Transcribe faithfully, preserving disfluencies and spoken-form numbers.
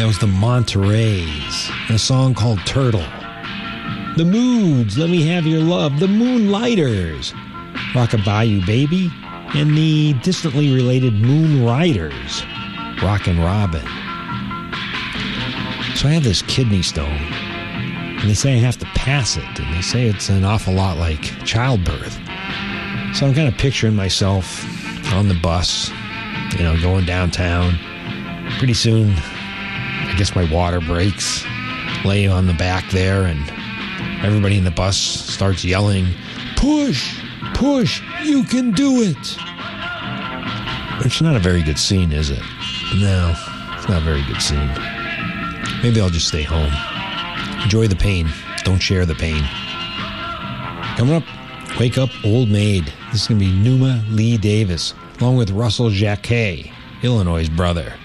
That was the Monterey's, and a song called Turtle. The Moods, Let Me Have Your Love. The Moonlighters, Rock-a-Bayou Baby. And the distantly related Moon Riders, Rockin' Robin. So I have this kidney stone, and they say I have to pass it, and they say it's an awful lot like childbirth. So I'm kind of picturing myself on the bus, you know, going downtown. Pretty soon, I guess my water breaks, lay on the back there, and everybody in the bus starts yelling, "Push! Push! You can do it!" It's not a very good scene, is it? No, it's not a very good scene. Maybe I'll just stay home. Enjoy the pain. Don't share the pain. Coming up, Wake Up Old Maid. This is going to be Numa Lee Davis, along with Russell Jacquet, Illinois' brother.